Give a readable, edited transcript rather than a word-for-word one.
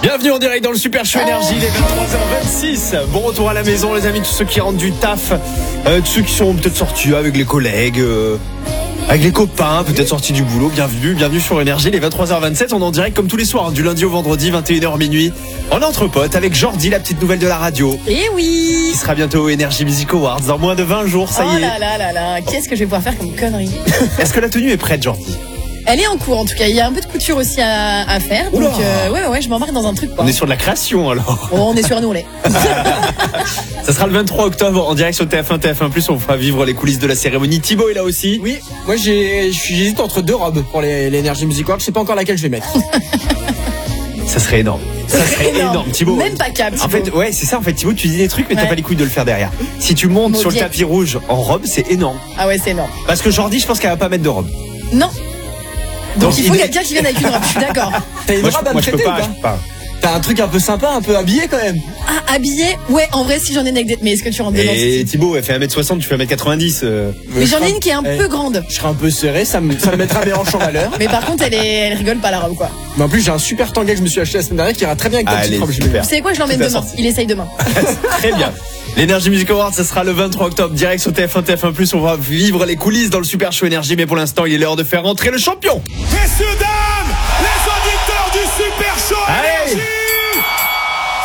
Bienvenue en direct dans le Super Show Énergie, les 23h26. Bon retour à la maison les amis, tous ceux qui rentrent du taf, tous ceux qui sont peut-être sortis avec les collègues, avec les copains, peut-être sortis du boulot. Bienvenue sur Énergie, les 23h27. On est en direct comme tous les soirs, du lundi au vendredi, 21h minuit. On est entre potes avec Jordi, la petite nouvelle de la radio. Et oui, qui sera bientôt au Energy Music Awards dans moins de 20 jours, ça y est. Oh là, qu'est-ce que je vais pouvoir faire comme connerie. Est-ce que la tenue est prête, Jordi? Elle est en cours en tout cas, il y a un peu de couture aussi à faire. Donc ouais, je m'embarque dans un truc quoi. On est sur de la création alors. Oh, on est sur un ourlet. Ça sera le 23 octobre en direct sur TF1, TF1+, on fera vivre les coulisses de la cérémonie. Thibaut est là aussi. Oui, moi j'hésite entre deux robes pour l'Energy Music Awards, je sais pas encore laquelle je vais mettre. Ça serait énorme. Ça serait énorme, Thibaut. Même pas cap, Thibaut. En fait, ouais, c'est ça. En fait, Thibaut, tu dis des trucs, mais t'as pas les couilles de le faire derrière. Si tu montes sur le tapis rouge en robe, c'est énorme. Ah ouais, c'est énorme. Parce que Jordi, je pense qu'elle va pas mettre de robe. Non. Donc il faut quelqu'un qui vienne avec une robe, je suis d'accord. T'as une robe à me prêter ou pas? T'as un truc un peu sympa, un peu habillé quand même. Ah, habillé? Ouais, en vrai, si j'en ai une avec mais est-ce que tu rentres dedans? Et Thibaut, elle fait 1m60, tu fais 1m90. Mais j'en ai une qui est un peu grande. Je serai un peu serré, ça me mettra mes hanches en valeur. Mais par contre, elle rigole pas la robe quoi. Mais en plus, j'ai un super tanguay que je me suis acheté la semaine dernière qui ira très bien avec ta petite robe. Vous savez quoi, je l'emmène demain. Il essaye demain. Très bien. L'Energy Music Awards, ça sera le 23 octobre, direct sur TF1, TF1+. On va vivre les coulisses dans le Super Show Énergie, mais pour l'instant, il est l'heure de faire rentrer le champion. Messieurs, dames, les auditeurs du Super Show Énergie.